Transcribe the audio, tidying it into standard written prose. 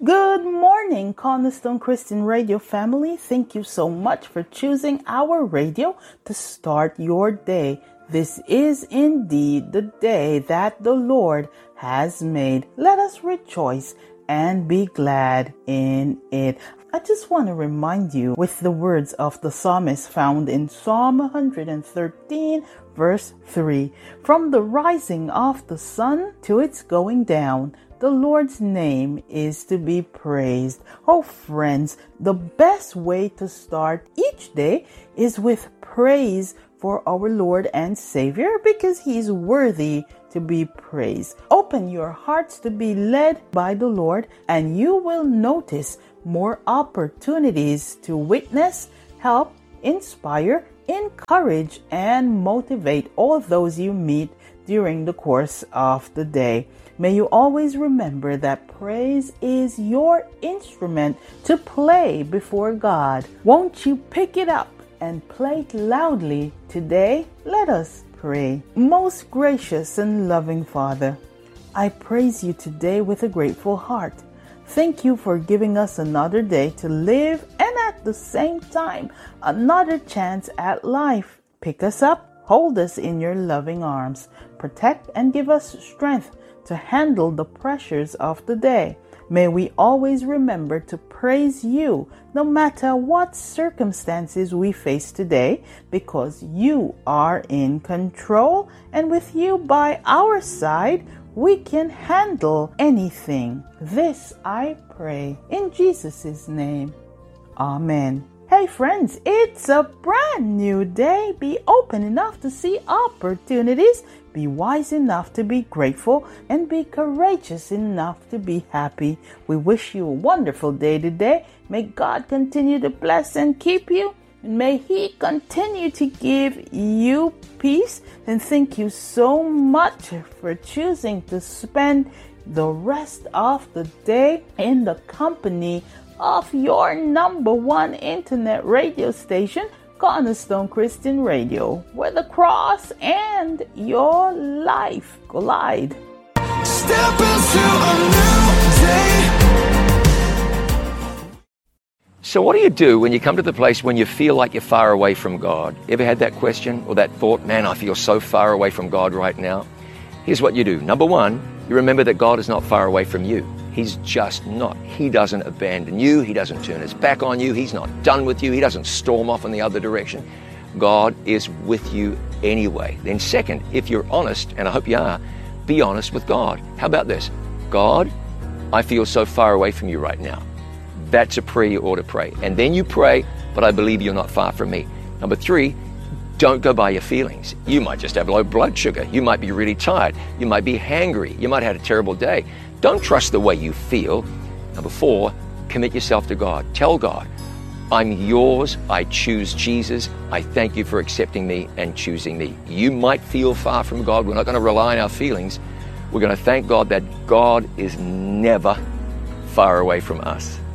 Good morning, Cornerstone Christian Radio family. Thank you so much for choosing our radio to start your day. This is indeed the day that the Lord has made. Let us rejoice and be glad in it. I just want to remind you with the words of the psalmist found in Psalm 113, verse 3. From the rising of the sun to its going down, the Lord's name is to be praised. Oh, friends, the best way to start each day is with praise for our Lord and Savior because He's worthy to be praised. Open your hearts to be led by the Lord, and you will notice more opportunities to witness, help, inspire, encourage, and motivate all those you meet during the course of the day. May you always remember that praise is your instrument to play before God. Won't you pick it up and play it loudly today? Let us pray. Most gracious and loving Father, I praise you today with a grateful heart. Thank you for giving us another day to live and at the same time, another chance at life. Pick us up, hold us in your loving arms, protect and give us strength to handle the pressures of the day. May we always remember to praise you no matter what circumstances we face today, because you are in control, and with you by our side, we can handle anything. This I pray in Jesus' name. Amen. Hey friends, it's a brand new day. Be open enough to see opportunities, be wise enough to be grateful, and be courageous enough to be happy. We wish you a wonderful day today. May God continue to bless and keep you, and may He continue to give you peace. And thank you so much for choosing to spend the rest of the day in the company of your number one internet radio station, Cornerstone Christian Radio, where the cross and your life collide. Step into a new day. So what do you do when you come to the place when you feel like you're far away from God? Ever had that question or that thought, man, I feel so far away from God right now? Here's what you do. Number one, you remember that God is not far away from you. He's just not. He doesn't abandon you. He doesn't turn his back on you. He's not done with you. He doesn't storm off in the other direction. God is with you anyway. Then second, if you're honest, and I hope you are, be honest with God. How about this? God, I feel so far away from you right now. That's a prayer you ought to pray. And then you pray, but I believe you're not far from me. Number three, don't go by your feelings. You might just have low blood sugar. You might be really tired. You might be hangry. You might have had a terrible day. Don't trust the way you feel. Number four, commit yourself to God. Tell God, I'm yours. I choose Jesus. I thank you for accepting me and choosing me. You might feel far from God. We're not going to rely on our feelings. We're going to thank God that God is never far away from us.